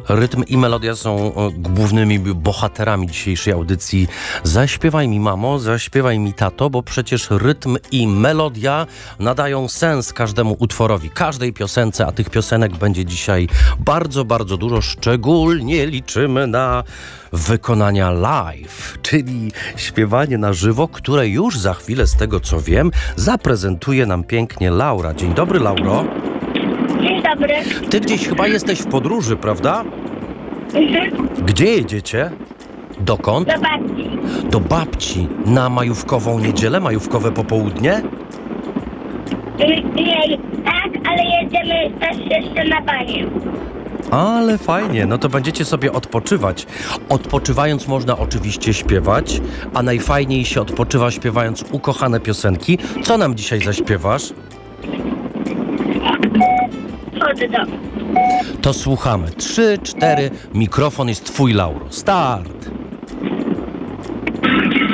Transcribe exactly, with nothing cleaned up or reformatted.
Rytm i melodia są e, głównymi bohaterami dzisiejszej audycji. Zaśpiewaj mi, mamo, zaśpiewaj mi, tato, bo przecież rytm i melodia nadają sens każdemu utworowi, każdej piosence, a tych piosenek będzie dzisiaj bardzo, bardzo dużo. Szczególnie liczymy na wykonania live, czyli śpiewanie na żywo, które już za chwilę, z tego co wiem, zaprezentuje nam pięknie Laura. Dzień dobry, Lauro. Dzień dobry. Ty gdzieś chyba jesteś w podróży, prawda? Mhm. Gdzie jedziecie? Dokąd? Do babci. Do babci. Na majówkową niedzielę, majówkowe popołudnie? Nie, tak, ale jedziemy też jeszcze na banie. Ale fajnie, no to będziecie sobie odpoczywać. Odpoczywając można oczywiście śpiewać, a najfajniej się odpoczywa śpiewając ukochane piosenki. Co nam dzisiaj zaśpiewasz? Chodzę do. To słuchamy. Trzy, cztery, mikrofon jest twój, Lauro. Start!